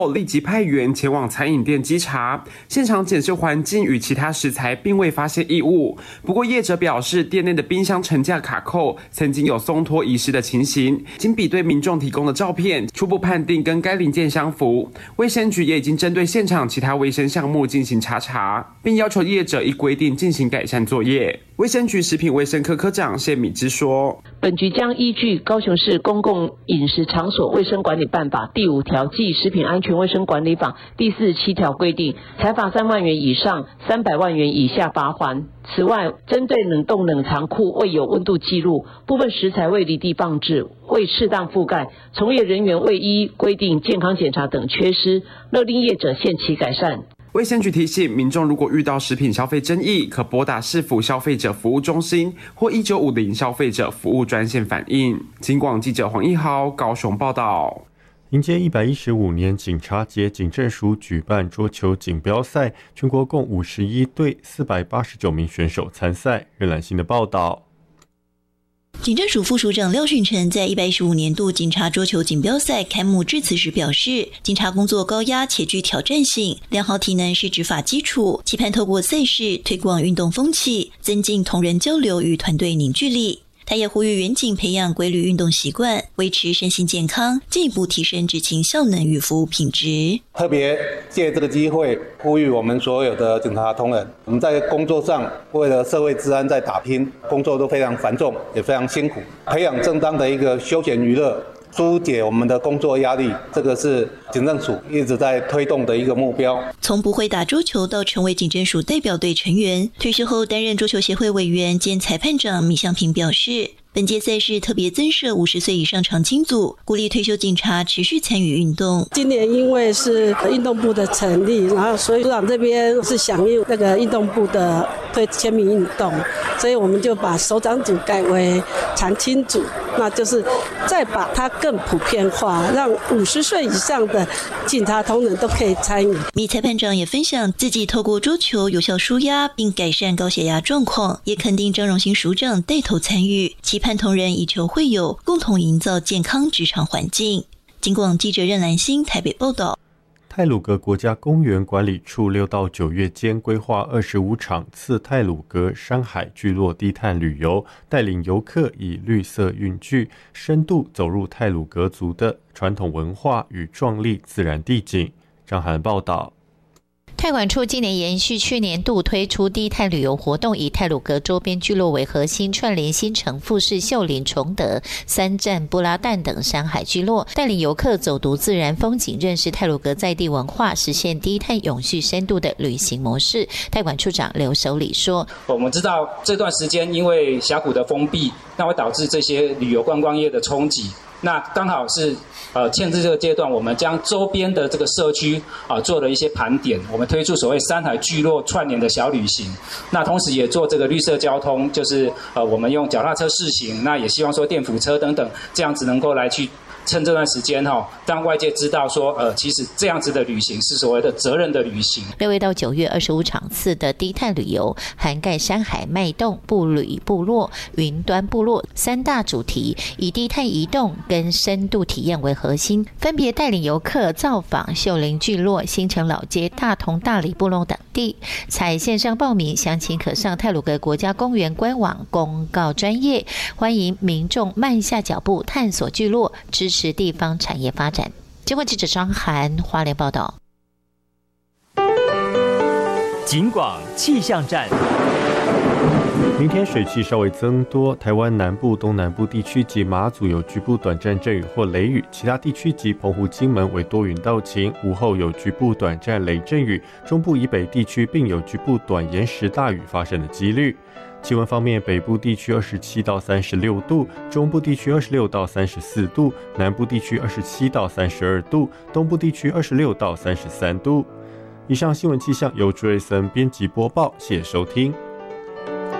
立即派员前往餐饮店稽查，现场检视环境与其他食材，并未发现异物。不过业者表示，店内的冰箱层架卡扣，曾经有松脱遗失的情形。经比对民众提供的照片，初步判定跟该零件相符。卫生局也已经针对现场其他卫生项目进行查，并要求业者依规定进行改善作业。卫生局食品卫生科科长谢敏之说， 本局将依据高雄市公共饮食场所卫生管理办法第5条暨食品安全卫生管理法第47条规定，裁罚3万元以上300万元以下罚锾。此外，针对冷冻冷藏库未有温度记录、部分食材未离地放置、未适当覆盖、从业人员未依规定健康检查等缺失，勒令业者限期改善。 卫生局提醒民众，如果遇到食品消费争议，可拨打市府消费者服务中心或1950消费者服务专线反映。警广记者黄一豪高雄报道。 迎接115年警察节，警政署举办桌球锦标赛，全国共51队489名选手参赛。任兰心的报道。 警政署副署长廖训成在115年度警察桌球锦标赛开幕致辞时表示，警察工作高压且具挑战性，良好体能是执法基础，期盼透过赛事推广运动风气，增进同仁交流与团队凝聚力。他也呼吁员警培养规律运动习惯，维持身心健康，进一步提升执勤效能与服务品质。 特别借这个机会呼吁我们所有的警察同仁，我们在工作上为了社会治安在打拼，工作都非常繁重，也非常辛苦，培养正当的一个休闲娱乐，疏解我们的工作压力，这个是警政署一直在推动的一个目标。 从不会打桌球到成为警政署代表队成员，退休后担任桌球协会委员兼裁判长米向平表示，本届赛事特别增设50岁以上长青组，鼓励退休警察持续参与运动。 今年因为是运动部的成立，然后所以组长这边是响应那个运动部的推签名运动，所以我们就把首长组改为长青组，那就是再把它更普遍化，让50岁以上的警察同仁都可以参与。 米裁判长也分享自己透过桌球有效舒压并改善高血压状况，也肯定张荣兴署长带头参与，期盼同仁以球会友，共同营造健康职场环境。警广记者任兰心台北报道。 太鲁阁国家公园管理处6到9月间规划25场次太鲁阁山海聚落低碳旅游，带领游客以绿色运具深度走入太鲁阁族的传统文化与壮丽自然地景。张涵报道。 太管处今年延续去年度推出低碳旅游活动，以太鲁阁周边聚落为核心，串联新城、富士、秀林、崇德、三站、布拉旦等山海聚落，带领游客走读自然风景，认识太鲁阁在地文化，实现低碳永续深度的旅行模式。太管处长刘守礼说， 我们知道这段时间因为峡谷的封闭，那会导致这些旅游观光业的冲击，那刚好是限制这个阶段，我们将周边的这个社区做了一些盘点，我们推出所谓山海聚落串联的小旅行，那同时也做这个绿色交通，就是我们用脚踏车试行，那也希望说电辅车等等，这样子能够来去趁这段时间让外界知道说其实这样子的旅行是所谓的责任的旅行。 6月到9月25场次的低碳旅游，涵盖山海脉动、步旅部落、云端部落3大主题，以低碳移动跟深度体验为核心，分别带领游客造访秀林聚落、新城老街、大同大里部落等地。采线上报名，详情可上太鲁阁国家公园官网公告专页，欢迎民众慢下脚步探索聚落，支持地方产业发展。经过记者张涵花莲报道。 警广气象站。 明天水汽稍微增多，台湾南部、东南部地区及马祖有局部短暂阵雨或雷雨，其他地区及澎湖、金门为多云到晴，午后有局部短暂雷阵雨，中部以北地区并有局部短延时大雨发生的几率。气温方面，北部地区27到36度，中部地区26到34度，南部地区27到32度，东部地区26到33度。以上新闻气象由朱瑞森编辑播报，谢谢收听。